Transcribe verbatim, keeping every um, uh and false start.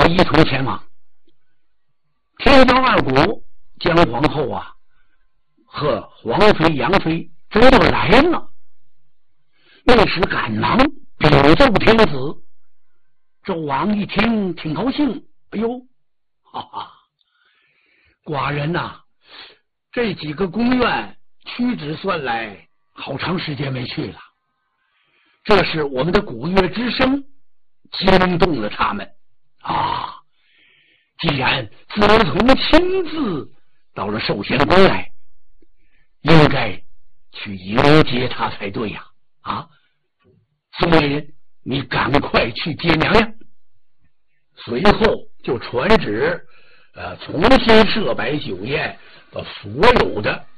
我一同前往。天骄二国姜皇后啊和皇妃杨妃知道来了，那时赶忙禀奏天子。周王一听挺高兴，哎呦，哈哈，寡人呐、啊，这几个宫苑屈指算来，好长时间没去了。这是我们的古乐之声惊动了他们啊！既然子从亲自到了寿仙宫来，应该去迎接他才对呀！啊，宋美人，你赶快去接娘娘。随后就传旨，呃，重新设摆酒宴，把所有的